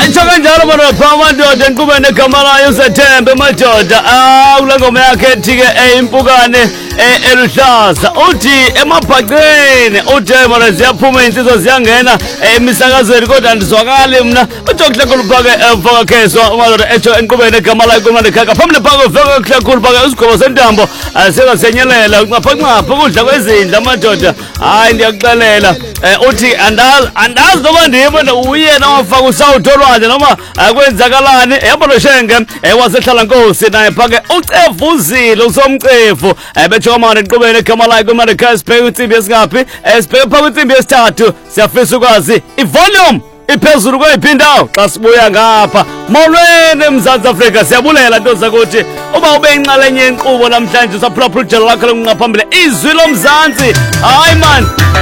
etsho kanjalo bana phaa amadoda enkqubeni egama layo uSethembe madoda kule ngoma yakhe ethi-ke impukane eluhlaza uthi emabhaqeni uthi mara ziyaphuma iy'nsizwa ziyangena emisakazweni kodwa andizwakali mna uJokuhlekulu Phaka Kheswa umadoda etsho enkqubeni egama layo kumnandi khaka phambili phaka uJokuhlekulu Phaka isigqobo sentambo sekasenyelela uncaphacapha ukudla kwezindla amadoda hayi ndiyakuxelela uthi andazi noba ndim uyena wafaka usawuthi olwandle noma kwenzakalani yabaleshenge wasehlala nkosi naye phake ucefu uzile usomcefu betsho kamane enkqubeni egama layo kumnandi khaya sibheke kwintsimbi yesingaphi sibheke phaa kwintsimbi yesithathu siyafisa ukwazi ivolume iphezulu kweyiphi indawo xa sibuya ngapha molweni Mzantsi Afrika siyabulela nto zakuthi uba ube inxalenye yenkqubo namhlanje saphulaphula ujelo lakho lonqaphambili izwi lomzantsi hayi man